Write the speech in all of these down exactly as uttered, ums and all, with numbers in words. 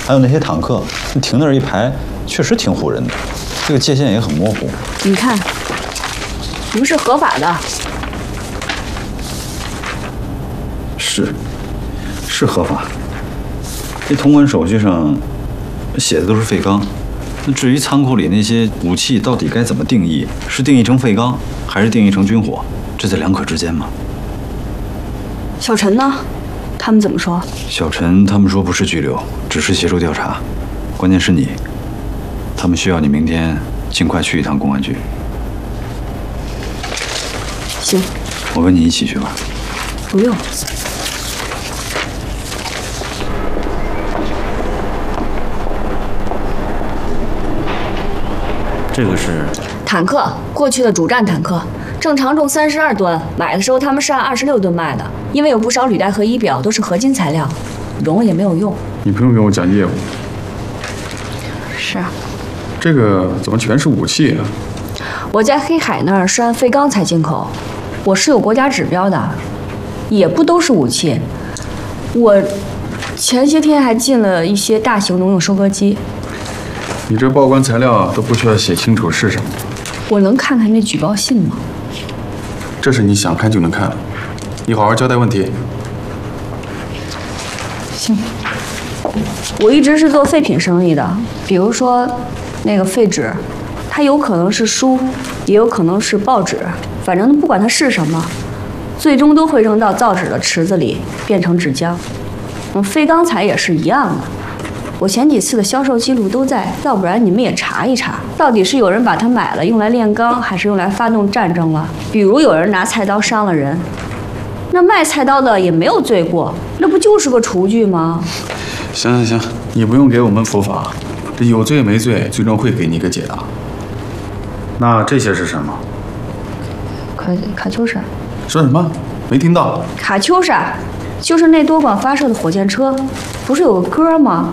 还有那些坦克，停那儿一排，确实挺唬人的，这个界限也很模糊。 你看，不是合法的。 是，是合法。这通关手续上写的都是废钢，那至于仓库里那些武器到底该怎么定义？是定义成废钢，还是定义成军火？这在两可之间吗？ 小陈呢？他们怎么说？ 小陈他们说不是拘留，只是协助调查。关键是你，他们需要你明天尽快去一趟公安局。 行， 我跟你一起去吧。 不用。 这个是坦克，过去的主战坦克，正常重三十二吨，买的时候他们是按二十六吨卖的，因为有不少履带和仪表都是合金材料，熔了也没有用。 你不用跟我讲业务。 是。 这个怎么全是武器啊？ 我在黑海那儿是按废钢才进口，我是有国家指标的，也不都是武器。我前些天还进了一些大型农用收割机。 你这报关材料都不需要写清楚是什么？ 我能看看那举报信吗？ 这是你想看就能看，你好好交代问题。 行。我一直是做废品生意的，比如说那个废纸，它有可能是书，也有可能是报纸，反正不管它是什么，最终都会扔到造纸的池子里，变成纸浆。嗯，废钢材也是一样的。我前几次的销售记录都在，要不然你们也查一查，到底是有人把它买了用来炼钢，还是用来发动战争了？比如有人拿菜刀伤了人，那卖菜刀的也没有罪过，那不就是个厨具吗？ 行行行，你不用给我们伏法，这有罪没罪，最终会给你一个解答。那这些是什么？ 卡卡秋莎。 说什么？没听到。 卡秋莎，就是那多管发射的火箭车，不是有个歌吗？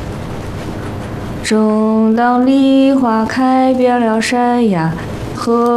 正当梨花开遍了山崖和。